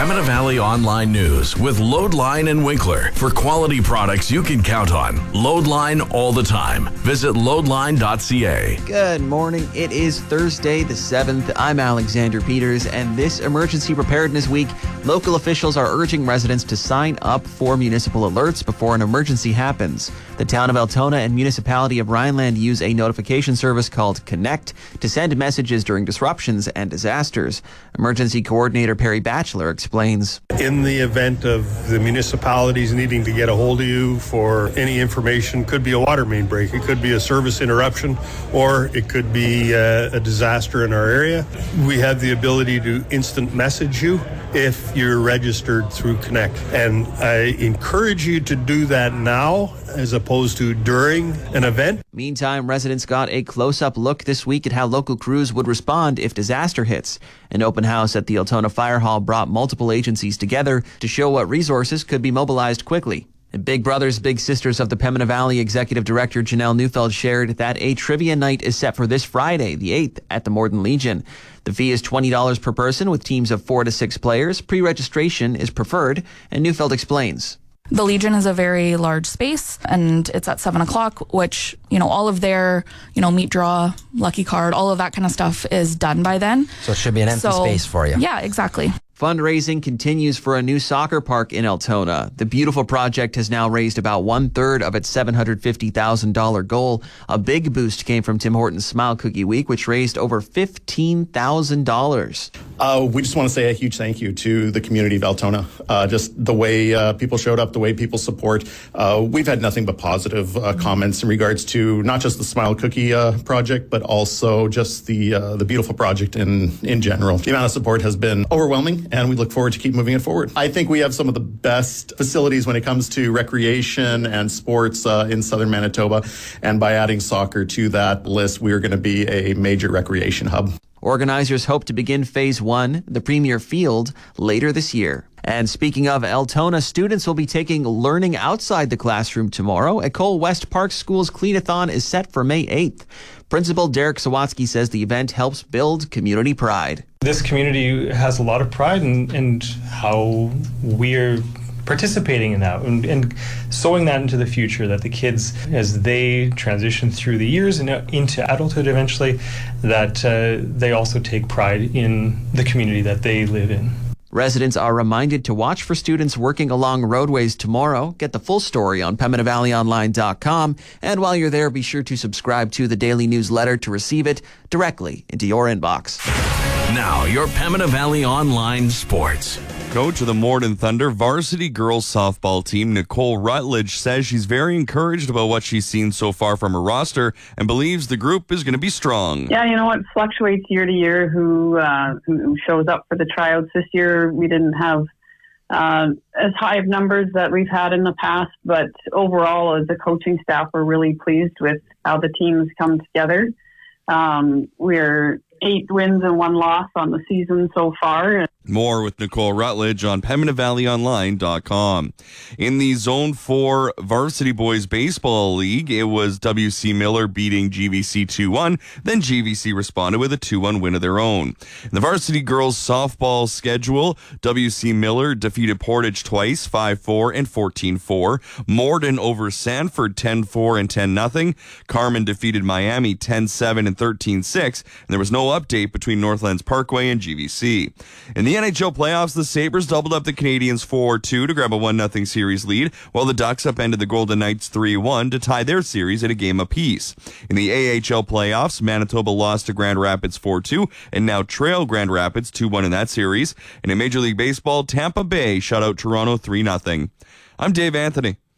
Pembina Valley Online News with Loadline and Winkler. For quality products you can count on. Loadline all the time. Visit loadline.ca. Good morning. It is Thursday the 7th. I'm Alexander Peters, and this Emergency Preparedness Week, local officials are urging residents to sign up for municipal alerts before an emergency happens. The town of Altona and municipality of Rhineland use a notification service called Connect to send messages during disruptions and disasters. Emergency Coordinator Perry Batchelor explains. In the event of the municipalities needing to get a hold of you for any information, could be a water main break, it could be a service interruption, or it could be a disaster in our area. We have the ability to instant message you if you're registered through Connect. And I encourage you to do that now as opposed to during an event. Meantime, residents got a close-up look this week at how local crews would respond if disaster hits. An open house at the Altona Fire Hall brought multiple agencies together to show what resources could be mobilized quickly. Big Brothers Big Sisters of the Pembina Valley Executive Director Janelle Neufeld shared that a trivia night is set for this Friday, the 8th, at the Morden Legion. The fee is $20 per person with teams of 4 to 6 players. Pre-registration is preferred, and Neufeld explains. The Legion is a very large space, and it's at 7 o'clock, which, all of their, meat draw, lucky card, all of that kind of stuff is done by then. So it should be an empty space for you. Yeah, exactly. Fundraising continues for a new soccer park in Altona. The beautiful project has now raised about 1/3 of its $750,000 goal. A big boost came from Tim Hortons Smile Cookie Week, which raised over $15,000. We just want to say a huge thank you to the community of Altona. Just the way people showed up, the way people support. We've had nothing but positive comments in regards to not just the Smile Cookie project, but also just the beautiful project in general. The amount of support has been overwhelming, and we look forward to keep moving it forward. I think we have some of the best facilities when it comes to recreation and sports in southern Manitoba, and by adding soccer to that list, we are going to be a major recreation hub. Organizers hope to begin Phase 1, the Premier Field, later this year. And speaking of Altona, students will be taking learning outside the classroom tomorrow. At Cole West Park School's Cleanathon is set for May 8th. Principal Derek Sawatsky says the event helps build community pride. This community has a lot of pride in how we're participating in that and sowing that into the future, that the kids, as they transition through the years and into adulthood eventually, that they also take pride in the community that they live in. Residents are reminded to watch for students working along roadways tomorrow. Get the full story on PembinaValleyOnline.com. And while you're there, be sure to subscribe to the daily newsletter to receive it directly into your inbox. Now, your Pembina Valley Online Sports. Coach of the Morden Thunder varsity girls softball team, Nicole Rutledge, says she's very encouraged about what she's seen so far from her roster and believes the group is going to be strong. Yeah, it fluctuates year to year who shows up for the tryouts. This year we didn't have as high of numbers that we've had in the past, but overall as a coaching staff we're really pleased with how the team's come together. We're 8 wins and 1 loss on the season so far. More with Nicole Rutledge on PembinaValleyOnline.com. In the Zone 4 Varsity Boys Baseball League, it was WC Miller beating GVC 2-1. Then GVC responded with a 2-1 win of their own. In the Varsity Girls Softball schedule, WC Miller defeated Portage twice, 5-4 and 14-4. Morden over Sanford, 10-4 and 10-0. Carmen defeated Miami, 10-7 and 13-6. And there was no update between Northlands Parkway and GVC. In the NHL playoffs, the Sabres doubled up the Canadiens 4-2 to grab a 1-0 series lead, while the Ducks upended the Golden Knights 3-1 to tie their series at a game apiece. In the AHL playoffs, Manitoba lost to Grand Rapids 4-2 and now trail Grand Rapids 2-1 in that series. And in Major League Baseball, Tampa Bay shut out Toronto 3-0. I'm Dave Anthony.